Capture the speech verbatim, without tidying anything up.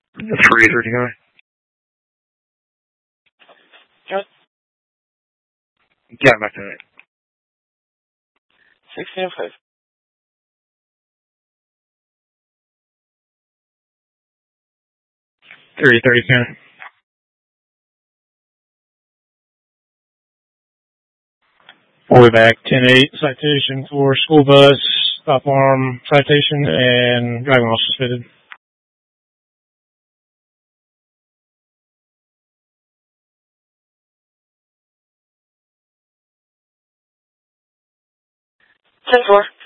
three thirty-nine. Yep. Yeah, back to it. sixteen and five. three thirty-two. We'll be back. ten eight, citation for school bus, stop arm citation, and driving while suspended. ten four.